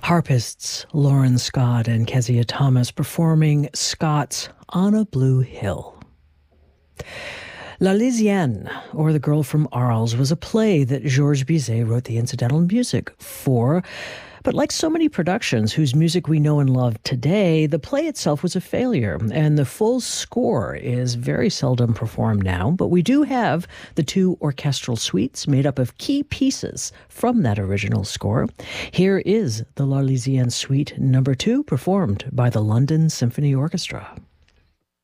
Harpists Lauren Scott and Kezia Thomas performing Scott's On a Blue Hill. L'Arlésienne, or The Girl from Arles, was a play that Georges Bizet wrote the incidental music for. But like so many productions whose music we know and love today, the play itself was a failure, and the full score is very seldom performed now. But we do have the two orchestral suites made up of key pieces from that original score. Here is the L'Arlésienne Suite No. 2, performed by the London Symphony Orchestra.